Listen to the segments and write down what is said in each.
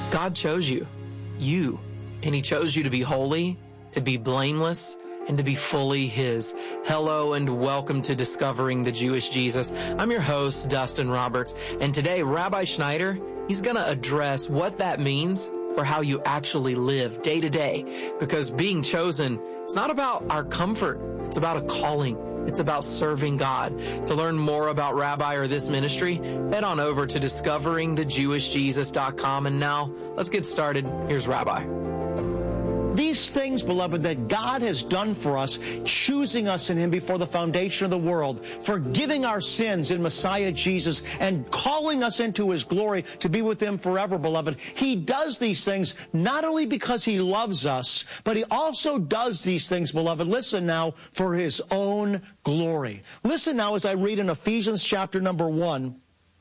God chose you, and He chose you to be holy, to be blameless, and to be fully His. Hello and welcome to Discovering the Jewish Jesus. I'm your host, Dustin Roberts, and today Rabbi Schneider, he's going to address what that means for how you actually live day to day, because being chosen, it's not about our comfort, it's about a calling. It's about serving God. To learn more about Rabbi or this ministry, head on over to discoveringthejewishjesus.com. And now, let's get started. Here's Rabbi. These things, beloved, that God has done for us, choosing us in Him before the foundation of the world, forgiving our sins in Messiah Jesus, and calling us into His glory to be with Him forever, beloved. He does these things not only because He loves us, but He also does these things, beloved, listen now, for His own glory. Listen now as I read in Ephesians chapter number 1.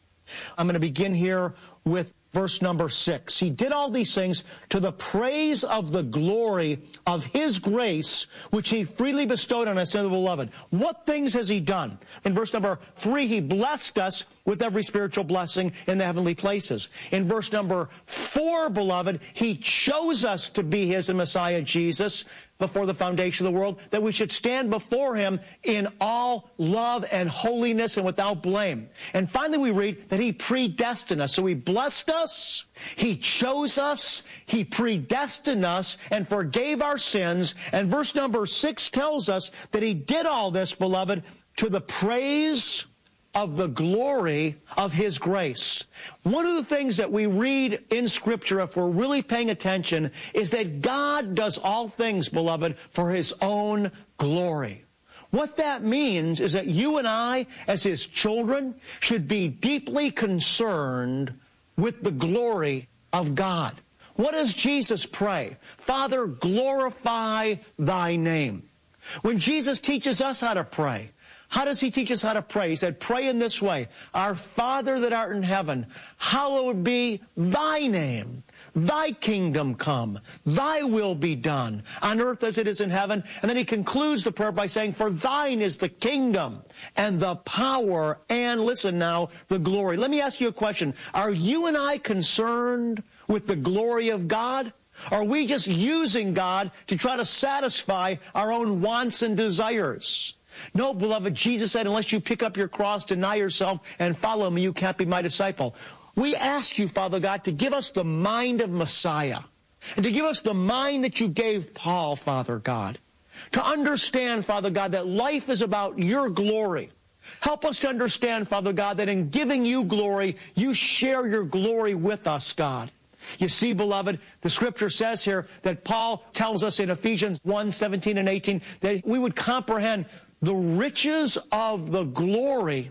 I'm going to begin here with verse number 6. He did all these things to the praise of the glory of His grace, which He freely bestowed on us in the beloved. What things has He done? In verse number 3, He blessed us with every spiritual blessing in the heavenly places. In verse number 4, beloved, He chose us to be His in Messiah Jesus before the foundation of the world, that we should stand before Him in all love and holiness and without blame. And finally we read that He predestined us. So He blessed us, He chose us, He predestined us, and forgave our sins. And verse number 6 tells us that He did all this, beloved, to the praise of the glory of His grace. One of the things that we read in Scripture, if we're really paying attention, is that God does all things, beloved, for His own glory. What that means is that you and I, as His children, should be deeply concerned with the glory of God. What does Jesus pray? Father, glorify Thy name. When Jesus teaches us how to pray, how does He teach us how to pray? He said, pray in this way. Our Father that art in heaven, hallowed be Thy name. Thy kingdom come. Thy will be done on earth as it is in heaven. And then He concludes the prayer by saying, for Thine is the kingdom and the power and, listen now, the glory. Let me ask you a question. Are you and I concerned with the glory of God? Are we just using God to try to satisfy our own wants and desires? No, beloved, Jesus said, unless you pick up your cross, deny yourself, and follow me, you can't be my disciple. We ask you, Father God, to give us the mind of Messiah, and to give us the mind that you gave Paul, Father God, to understand, Father God, that life is about your glory. Help us to understand, Father God, that in giving you glory, you share your glory with us, God. You see, beloved, the Scripture says here that Paul tells us in Ephesians 1:17 and 18 that we would comprehend the riches of the glory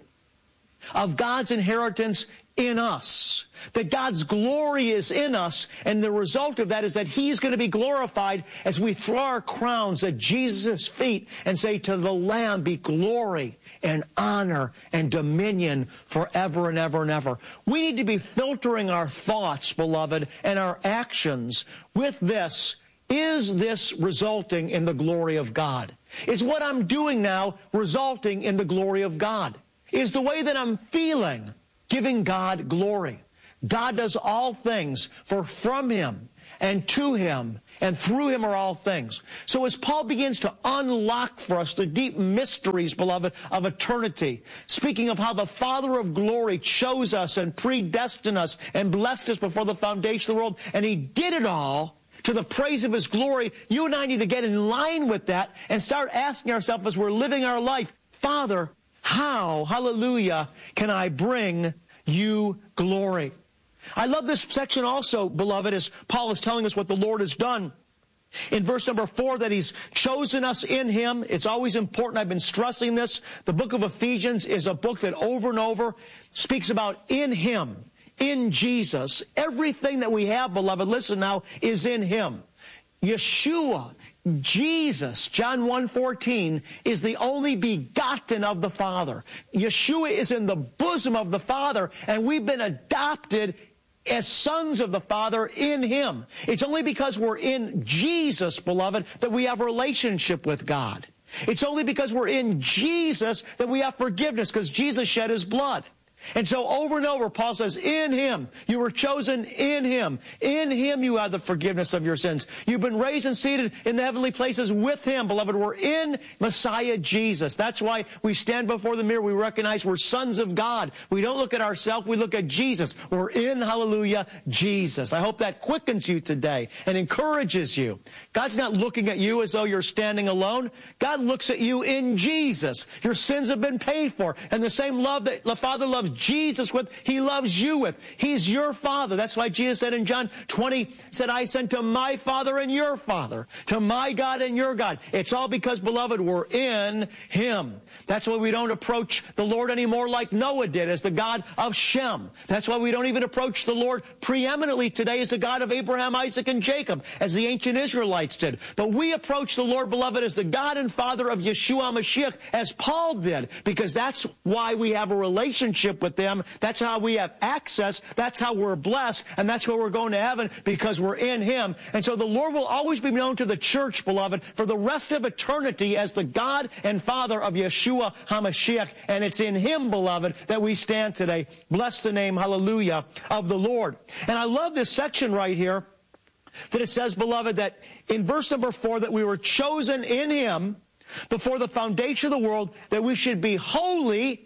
of God's inheritance in us. That God's glory is in us, and the result of that is that He's going to be glorified as we throw our crowns at Jesus' feet and say, to the Lamb be glory and honor and dominion forever and ever and ever. We need to be filtering our thoughts, beloved, and our actions with this. Is this resulting in the glory of God? Is what I'm doing now resulting in the glory of God? Is the way that I'm feeling giving God glory? God does all things, for from Him and to Him and through Him are all things. So as Paul begins to unlock for us the deep mysteries, beloved, of eternity, speaking of how the Father of glory chose us and predestined us and blessed us before the foundation of the world, and He did it all to the praise of His glory, you and I need to get in line with that and start asking ourselves as we're living our life, Father, how, hallelujah, can I bring you glory? I love this section also, beloved, as Paul is telling us what the Lord has done. In verse number 4, that He's chosen us in Him. It's always important. I've been stressing this. The book of Ephesians is a book that over and over speaks about in Him. In Jesus. Everything that we have, beloved, listen now, is in Him. Yeshua, Jesus, John 1:14, is the only begotten of the Father. Yeshua is in the bosom of the Father, and we've been adopted as sons of the Father in Him. It's only because we're in Jesus, beloved, that we have a relationship with God. It's only because we're in Jesus that we have forgiveness, because Jesus shed His blood. And so over and over, Paul says, in Him, you were chosen in Him. In Him you have the forgiveness of your sins. You've been raised and seated in the heavenly places with Him. Beloved, we're in Messiah Jesus. That's why we stand before the mirror. We recognize we're sons of God. We don't look at ourselves. We look at Jesus. We're in, hallelujah, Jesus. I hope that quickens you today and encourages you. God's not looking at you as though you're standing alone. God looks at you in Jesus. Your sins have been paid for. And the same love that the Father loves Jesus with, He loves you with. He's your Father. That's why Jesus said in John 20, said, I sent to my Father and your Father, to my God and your God. It's all because, beloved, we're in Him. That's why we don't approach the Lord anymore like Noah did as the God of Shem. That's why we don't even approach the Lord preeminently today as the God of Abraham, Isaac, and Jacob, as the ancient Israelites did. But we approach the Lord, beloved, as the God and Father of Yeshua Mashiach, as Paul did, because that's why we have a relationship with them. That's how we have access. That's how we're blessed. And that's why we're going to heaven, because we're in Him. And so the Lord will always be known to the church, beloved, for the rest of eternity as the God and Father of Yeshua HaMashiach. And it's in Him, beloved, that we stand today. Bless the name, hallelujah, of the Lord. And I love this section right here that it says, beloved, that in verse number 4, that we were chosen in Him before the foundation of the world, that we should be holy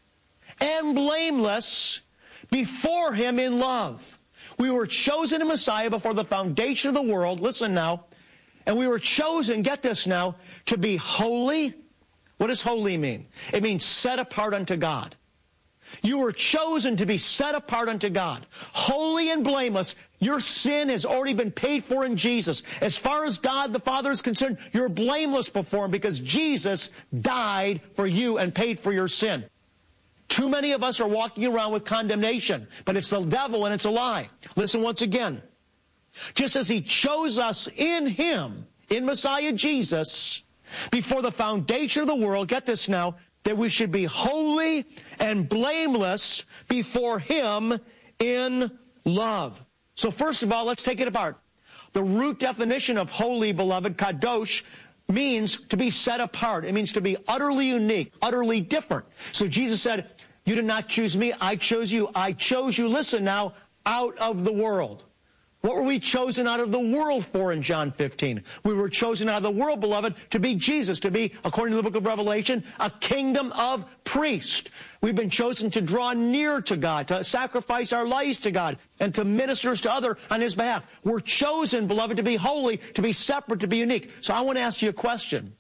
and blameless before Him in love. We were chosen in Messiah before the foundation of the world. Listen now. And we were chosen, get this now, to be holy. What does holy mean? It means set apart unto God. You were chosen to be set apart unto God. Holy and blameless. Your sin has already been paid for in Jesus. As far as God the Father is concerned, you're blameless before Him because Jesus died for you and paid for your sin. Too many of us are walking around with condemnation, but it's the devil and it's a lie. Listen once again. Just as He chose us in Him, in Messiah Jesus, before the foundation of the world, get this now, that we should be holy and blameless before Him in love. So first of all, let's take it apart. The root definition of holy, beloved, kadosh, means to be set apart. It means to be utterly unique, utterly different. So Jesus said, you did not choose me, I chose you. I chose you, listen now, out of the world. What were we chosen out of the world for in John 15? We were chosen out of the world, beloved, to be Jesus, to be, according to the book of Revelation, a kingdom of priests. We've been chosen to draw near to God, to sacrifice our lives to God, and to minister to others on His behalf. We're chosen, beloved, to be holy, to be separate, to be unique. So I want to ask you a question.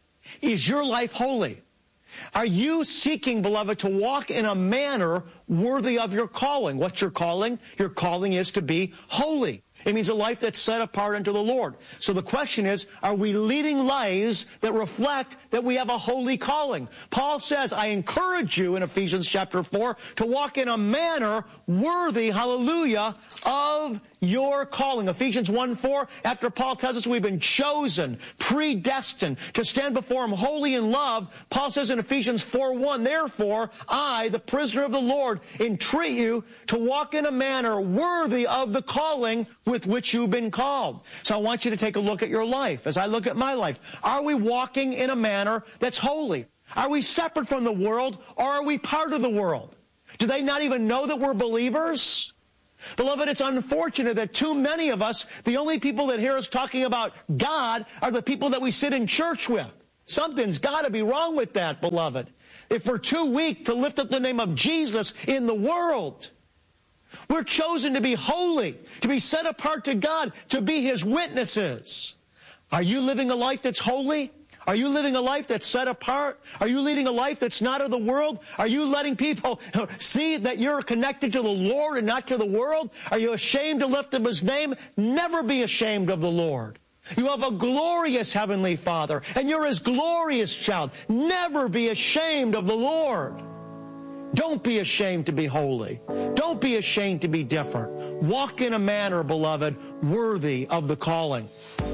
Is your life holy? Are you seeking, beloved, to walk in a manner worthy of your calling? What's your calling? Your calling is to be holy. It means a life that's set apart unto the Lord. So the question is, are we leading lives that reflect that we have a holy calling? Paul says, I encourage you in Ephesians chapter 4 to walk in a manner worthy, hallelujah, of your calling. Ephesians 1:4, after Paul tells us we've been chosen, predestined to stand before Him holy in love, Paul says in Ephesians 4:1, therefore, I, the prisoner of the Lord, entreat you to walk in a manner worthy of the calling with which you've been called. So I want you to take a look at your life. As I look at my life, are we walking in a manner that's holy? Are we separate from the world, or are we part of the world? Do they not even know that we're believers? Beloved, it's unfortunate that too many of us, the only people that hear us talking about God are the people that we sit in church with. Something's got to be wrong with that, beloved. If we're too weak to lift up the name of Jesus in the world, we're chosen to be holy, to be set apart to God, to be His witnesses. Are you living a life that's holy? Are you living a life that's set apart? Are you leading a life that's not of the world? Are you letting people see that you're connected to the Lord and not to the world? Are you ashamed to lift up His name? Never be ashamed of the Lord. You have a glorious Heavenly Father, and you're His glorious child. Never be ashamed of the Lord. Don't be ashamed to be holy. Don't be ashamed to be different. Walk in a manner, beloved, worthy of the calling.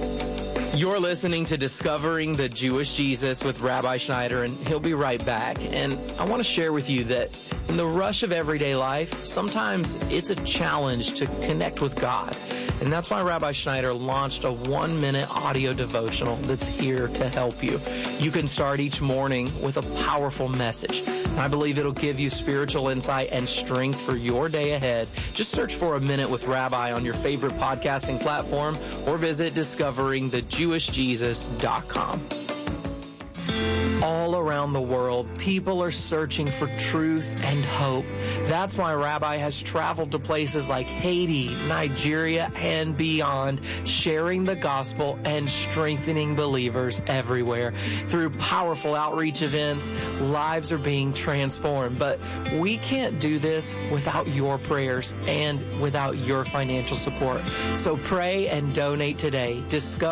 You're listening to Discovering the Jewish Jesus with Rabbi Schneider, and he'll be right back. And I want to share with you that in the rush of everyday life, sometimes it's a challenge to connect with God. And that's why Rabbi Schneider launched a 1-minute audio devotional that's here to help you. You can start each morning with a powerful message. I believe it'll give you spiritual insight and strength for your day ahead. Just search for A Minute with Rabbi on your favorite podcasting platform or visit discoveringthejewishjesus.com. All around the world, people are searching for truth and hope. That's why Rabbi has traveled to places like Haiti, Nigeria, and beyond, sharing the gospel and strengthening believers everywhere. Through powerful outreach events, lives are being transformed. But we can't do this without your prayers and without your financial support. So pray and donate today,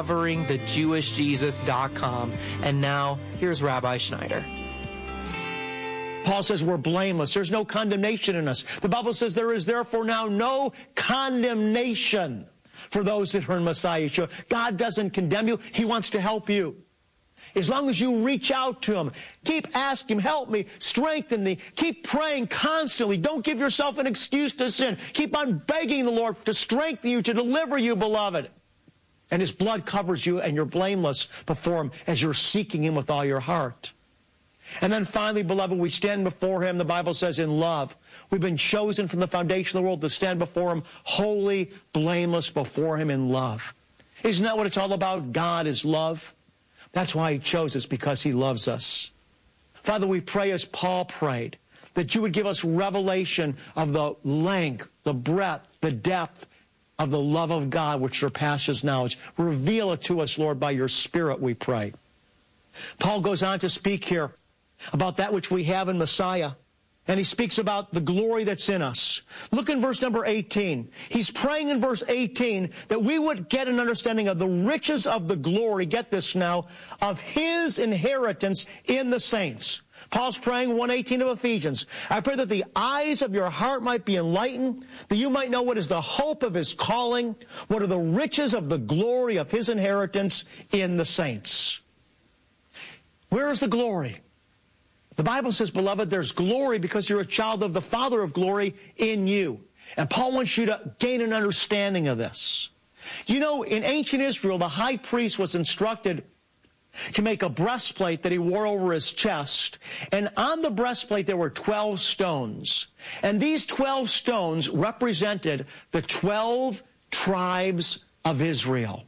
discoveringthejewishjesus.com. And now, here's Rabbi Schneider. Paul says we're blameless. There's no condemnation in us. The Bible says there is therefore now no condemnation for those that are in Messiah Yeshua. God doesn't condemn you. He wants to help you. As long as you reach out to Him, keep asking Him, help me, strengthen me, keep praying constantly. Don't give yourself an excuse to sin. Keep on begging the Lord to strengthen you, to deliver you, beloved. And His blood covers you, and you're blameless before Him as you're seeking Him with all your heart. And then finally, beloved, we stand before Him, the Bible says, in love. We've been chosen from the foundation of the world to stand before Him, holy, blameless before Him in love. Isn't that what it's all about? God is love. That's why He chose us, because He loves us. Father, we pray as Paul prayed, that You would give us revelation of the length, the breadth, the depth of the love of God which surpasses knowledge. Reveal it to us, Lord, by Your Spirit, we pray. Paul goes on to speak here about that which we have in Messiah. And he speaks about the glory that's in us. Look in verse number 18. He's praying in verse 18 that we would get an understanding of the riches of the glory, get this now, of His inheritance in the saints. Paul's praying 1:18 of Ephesians. I pray that the eyes of your heart might be enlightened, that you might know what is the hope of His calling, what are the riches of the glory of His inheritance in the saints. Where is the glory? The Bible says, beloved, there's glory because you're a child of the Father of glory in you. And Paul wants you to gain an understanding of this. You know, in ancient Israel, the high priest was instructed to make a breastplate that he wore over his chest. And on the breastplate there were 12 stones. And these 12 stones represented the 12 tribes of Israel.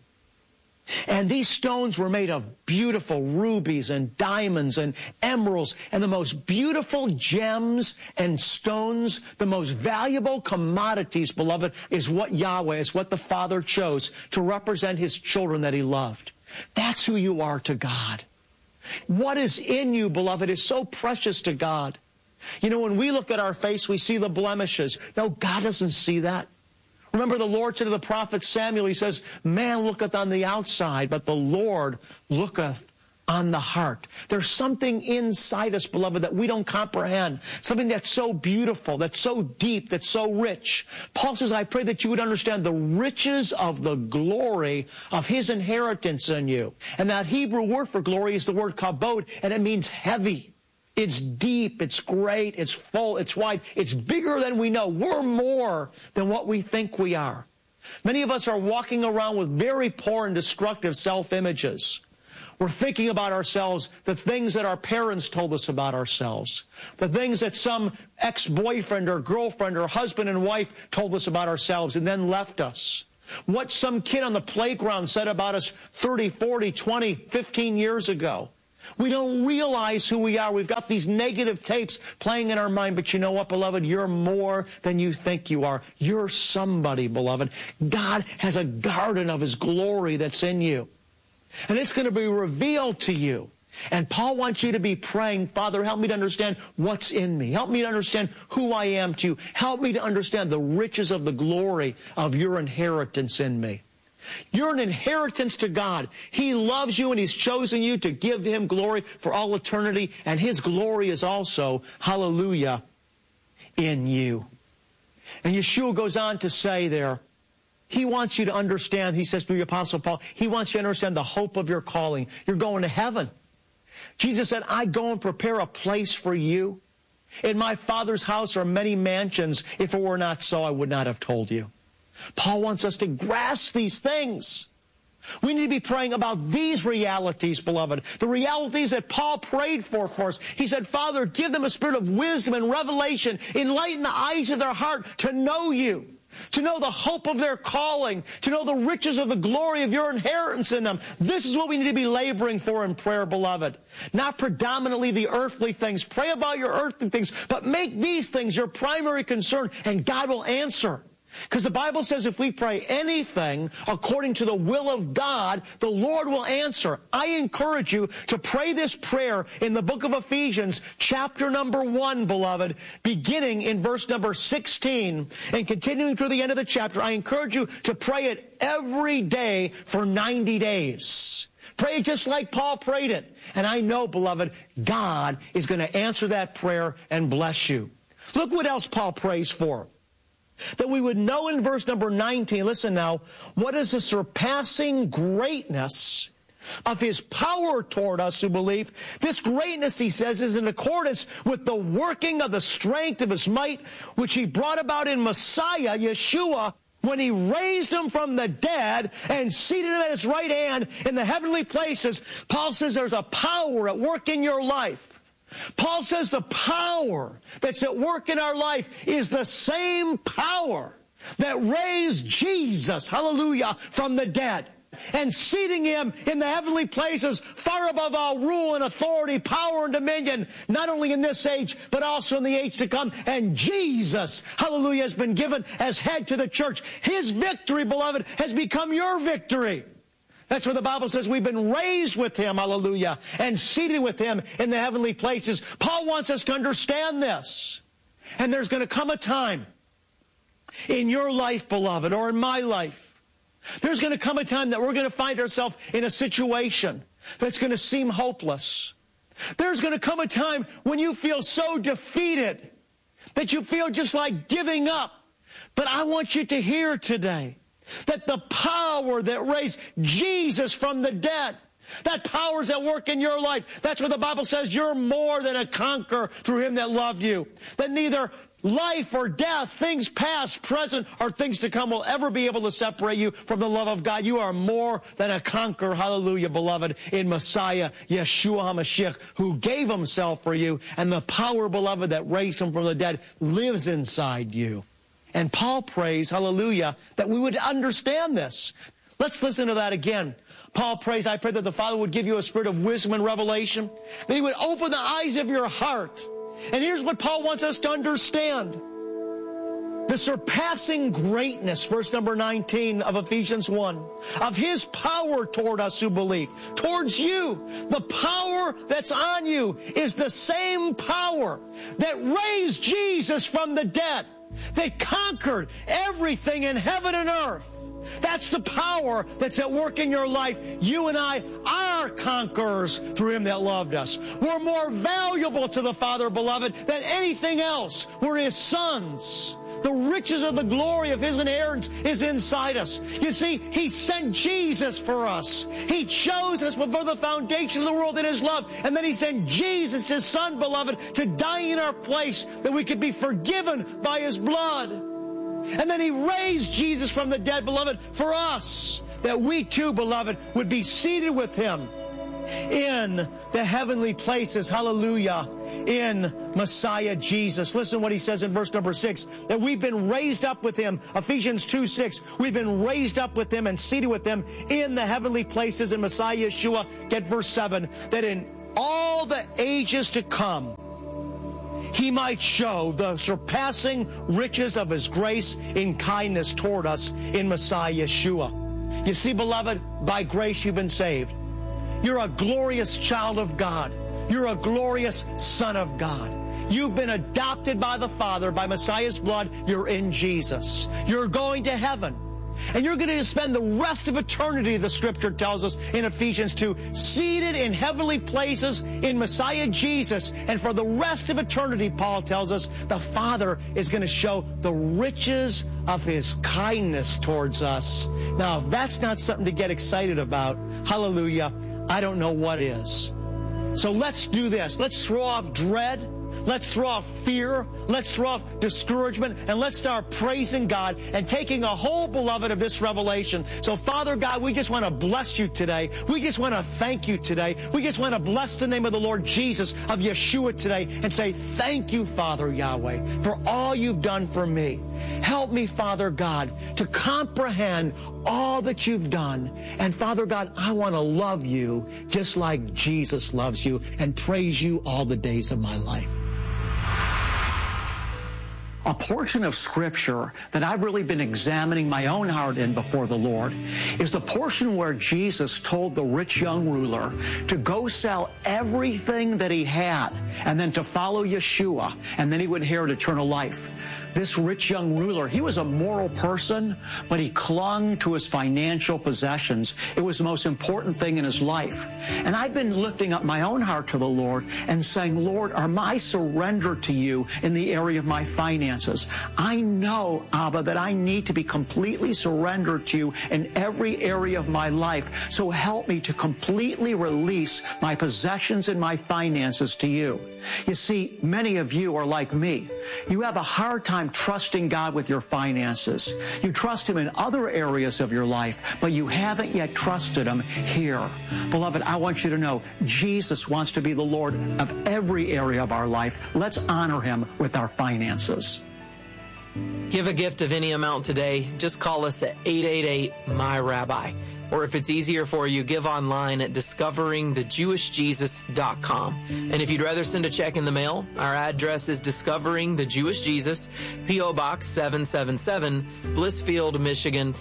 And these stones were made of beautiful rubies and diamonds and emeralds and the most beautiful gems and stones. The most valuable commodities, beloved, is what Yahweh, is what the Father chose to represent His children that He loved. That's who you are to God. What is in you, beloved, is so precious to God. You know, when we look at our face, we see the blemishes. No, God doesn't see that. Remember, the Lord said to the prophet Samuel, He says, man looketh on the outside, but the Lord looketh on the heart. There's something inside us, beloved, that we don't comprehend. Something that's so beautiful, that's so deep, that's so rich. Paul says, I pray that you would understand the riches of the glory of His inheritance in you. And that Hebrew word for glory is the word kabod, and it means heavy. It's deep, it's great, it's full, it's wide, it's bigger than we know. We're more than what we think we are. Many of us are walking around with very poor and destructive self-images. We're thinking about ourselves, the things that our parents told us about ourselves, the things that some ex-boyfriend or girlfriend or husband and wife told us about ourselves and then left us. What some kid on the playground said about us 30, 40, 20, 15 years ago. We don't realize who we are. We've got these negative tapes playing in our mind. But you know what, beloved? You're more than you think you are. You're somebody, beloved. God has a garden of His glory that's in you. And it's going to be revealed to you. And Paul wants you to be praying, Father, help me to understand what's in me. Help me to understand who I am to you. Help me to understand the riches of the glory of your inheritance in me. You're an inheritance to God. He loves you and He's chosen you to give Him glory for all eternity. And His glory is also, hallelujah, in you. And Yeshua goes on to say there, He wants you to understand, He says to the Apostle Paul, He wants you to understand the hope of your calling. You're going to heaven. Jesus said, I go and prepare a place for you. In my Father's house are many mansions. If it were not so, I would not have told you. Paul wants us to grasp these things. We need to be praying about these realities, beloved. The realities that Paul prayed for us. He said, Father, give them a spirit of wisdom and revelation. Enlighten the eyes of their heart to know you, to know the hope of their calling, to know the riches of the glory of your inheritance in them. This is what we need to be laboring for in prayer, beloved. Not predominantly the earthly things. Pray about your earthly things, but make these things your primary concern, and God will answer. Because the Bible says if we pray anything according to the will of God, the Lord will answer. I encourage you to pray this prayer in the book of Ephesians, chapter number 1, beloved, beginning in verse number 16 and continuing through the end of the chapter. I encourage you to pray it every day for 90 days. Pray it just like Paul prayed it. And I know, beloved, God is going to answer that prayer and bless you. Look what else Paul prays for. That we would know in verse number 19, listen now, what is the surpassing greatness of his power toward us who believe. This greatness, he says, is in accordance with the working of the strength of his might, which he brought about in Messiah, Yeshua, when he raised him from the dead and seated him at his right hand in the heavenly places. Paul says there's a power at work in your life. Paul says the power that's at work in our life is the same power that raised Jesus, hallelujah, from the dead and seating him in the heavenly places far above all rule and authority, power and dominion, not only in this age, but also in the age to come. And Jesus, hallelujah, has been given as head to the church. His victory, beloved, has become your victory. That's where the Bible says we've been raised with him, hallelujah, and seated with him in the heavenly places. Paul wants us to understand this. And there's going to come a time in your life, beloved, or in my life. There's going to come a time that we're going to find ourselves in a situation that's going to seem hopeless. There's going to come a time when you feel so defeated that you feel just like giving up. But I want you to hear today that the power that raised Jesus from the dead, that power's at work in your life. That's what the Bible says. You're more than a conqueror through him that loved you. That neither life or death, things past, present, or things to come will ever be able to separate you from the love of God. You are more than a conqueror, hallelujah, beloved, in Messiah, Yeshua HaMashiach, who gave himself for you. And the power, beloved, that raised him from the dead lives inside you. And Paul prays, hallelujah, that we would understand this. Let's listen to that again. Paul prays, I pray that the Father would give you a spirit of wisdom and revelation, that he would open the eyes of your heart. And here's what Paul wants us to understand. The surpassing greatness, verse number 19 of Ephesians 1, of his power toward us who believe, towards you. The power that's on you is the same power that raised Jesus from the dead, that conquered everything in heaven and earth. That's the power that's at work in your life. You and I are conquerors through him that loved us. We're more valuable to the Father, beloved, than anything else. We're his sons. The riches of the glory of his inheritance is inside us. You see, he sent Jesus for us. He chose us before the foundation of the world in his love. And then he sent Jesus, his son, beloved, to die in our place that we could be forgiven by his blood. And then he raised Jesus from the dead, beloved, for us, that we too, beloved, would be seated with him in the heavenly places, hallelujah, in Messiah Jesus. Listen what he says in verse number 6, that we've been raised up with him, Ephesians 2:6, we've been raised up with him and seated with him in the heavenly places in Messiah Yeshua. Get verse 7, that in all the ages to come, he might show the surpassing riches of his grace in kindness toward us in Messiah Yeshua. You see, beloved, by grace you've been saved. You're a glorious child of God. You're a glorious son of God. You've been adopted by the Father, by Messiah's blood. You're in Jesus. You're going to heaven. And you're going to spend the rest of eternity, the Scripture tells us in Ephesians 2, seated in heavenly places in Messiah Jesus. And for the rest of eternity, Paul tells us, the Father is going to show the riches of his kindness towards us. Now, if that's not something to get excited about, hallelujah, I don't know what is. So let's do this. Let's throw off dread. Let's throw off fear. Let's throw off discouragement and let's start praising God and taking a hold, beloved, of this revelation. So, Father God, we just want to bless you today. We just want to thank you today. We just want to bless the name of the Lord Jesus, of Yeshua today, and say, thank you, Father Yahweh, for all you've done for me. Help me, Father God, to comprehend all that you've done. And Father God, I want to love you just like Jesus loves you and praise you all the days of my life. A portion of Scripture that I've really been examining my own heart in before the Lord is the portion where Jesus told the rich young ruler to go sell everything that he had and then to follow Yeshua, and then he would inherit eternal life. This rich young ruler, he was a moral person, but he clung to his financial possessions. It was the most important thing in his life. And I've been lifting up my own heart to the Lord and saying, Lord, are my surrender to you in the area of my finances? I know, Abba, that I need to be completely surrendered to you in every area of my life. So help me to completely release my possessions and my finances to you. You see, many of you are like me. You have a hard time trusting God with your finances. You trust Him in other areas of your life, but you haven't yet trusted Him here. Beloved, I want you to know Jesus wants to be the Lord of every area of our life. Let's honor Him with our finances. Give a gift of any amount today. Just call us at 888-MY-RABBI. Or if it's easier for you, give online at discoveringthejewishjesus.com. And if you'd rather send a check in the mail, our address is Discovering the Jewish Jesus, P.O. Box 777, Blissfield, Michigan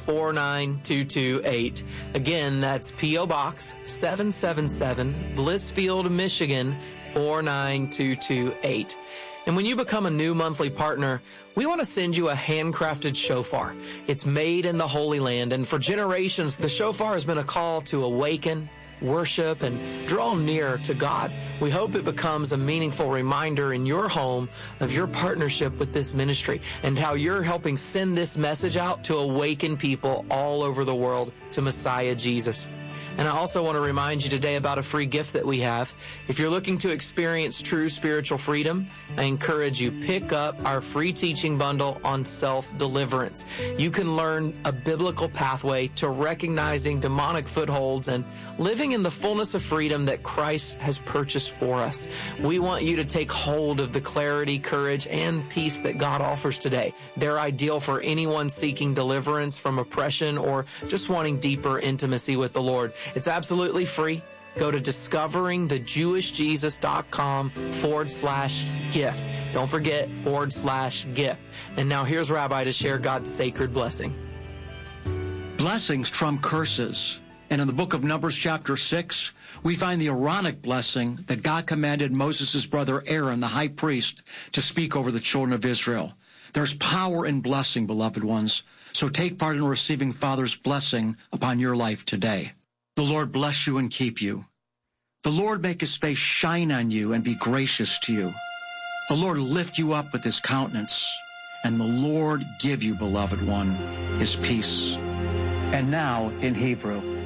49228. Again, that's P.O. Box 777, Blissfield, Michigan 49228. And when you become a new monthly partner, we want to send you a handcrafted shofar. It's made in the Holy Land, and for generations, the shofar has been a call to awaken, worship, and draw near to God. We hope it becomes a meaningful reminder in your home of your partnership with this ministry and how you're helping send this message out to awaken people all over the world to Messiah Jesus. And I also want to remind you today about a free gift that we have. If you're looking to experience true spiritual freedom, I encourage you, pick up our free teaching bundle on self-deliverance. You can learn a biblical pathway to recognizing demonic footholds and living in the fullness of freedom that Christ has purchased for us. We want you to take hold of the clarity, courage, and peace that God offers today. They're ideal for anyone seeking deliverance from oppression or just wanting deeper intimacy with the Lord. It's absolutely free. Go to discoveringthejewishjesus.com/gift. Don't forget /gift. And now here's Rabbi to share God's sacred blessing. Blessings trump curses. And in the book of Numbers chapter 6, we find the Aaronic blessing that God commanded Moses' brother Aaron, the high priest, to speak over the children of Israel. There's power in blessing, beloved ones. So take part in receiving Father's blessing upon your life today. The Lord bless you and keep you. The Lord make His face shine on you and be gracious to you. The Lord lift you up with His countenance. And the Lord give you, beloved one, His peace. And now in Hebrew.